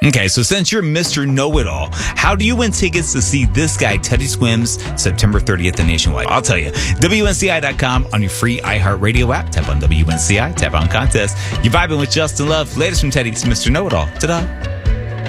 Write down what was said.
Okay, so since you're Mr. Know-It-All, how do you win tickets to see this guy, Teddy Swims, September 30th and nationwide? I'll tell you. WNCI.com on your free iHeartRadio app. Tap on WNCI, tap on contest. You're vibing with Justin Love. Latest from Teddy's Mr. Know-It-All. Ta-da.